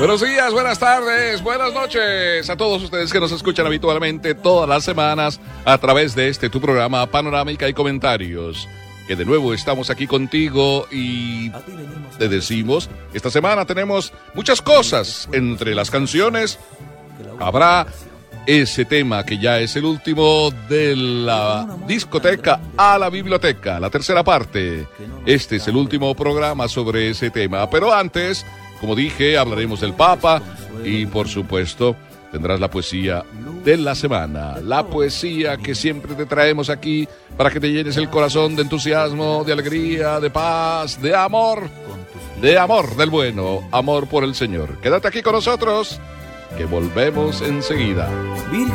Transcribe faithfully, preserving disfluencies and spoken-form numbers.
Buenos días, buenas tardes, buenas noches a todos ustedes que nos escuchan habitualmente todas las semanas a través de este tu programa Panorámica y Comentarios. Que de nuevo estamos aquí contigo y te decimos, esta semana tenemos muchas cosas. Entre las canciones habrá ese tema que ya es el último de la discoteca a la biblioteca, la tercera parte. Este es el último programa sobre ese tema, pero antes, como dije, hablaremos del Papa y por supuesto tendrás la poesía de la semana, la poesía que siempre te traemos aquí para que te llenes el corazón de entusiasmo, de alegría, de paz, de amor, de amor del bueno, amor por el Señor. Quédate aquí con nosotros, que volvemos enseguida.